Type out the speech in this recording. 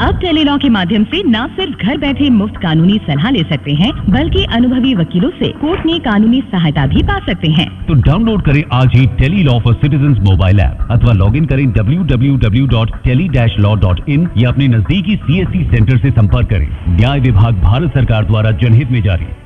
अब टेलीलॉ के माध्यम से न सिर्फ घर बैठे मुफ्त कानूनी सलाह ले सकते हैं, बल्कि अनुभवी वकीलों से कोर्ट में कानूनी सहायता भी पा सकते हैं। तो डाउनलोड करें आज ही Tele-Law for citizens mobile app अथवा लॉग इन करें www.tele-law.in या अपने नजदीकी CSC सेंटर से संपर्क करें। न्याय विभाग भारत सरकार द्वारा जनहित में जारी।